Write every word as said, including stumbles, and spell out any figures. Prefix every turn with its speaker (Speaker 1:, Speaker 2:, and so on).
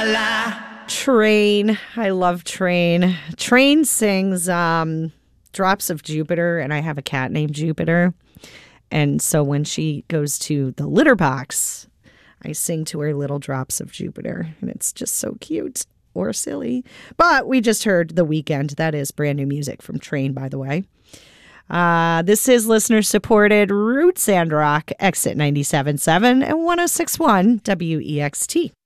Speaker 1: Train. I love Train. Train sings um, Drops of Jupiter, and I have a cat named Jupiter. And so when she goes to the litter box, I sing to her Little Drops of Jupiter, and it's just so cute or silly. But we just heard The Weeknd. That is brand new music from Train, by the way. Uh, this is listener-supported Roots and Rock, Exit ninety-seven point seven and one oh six point one W E X T.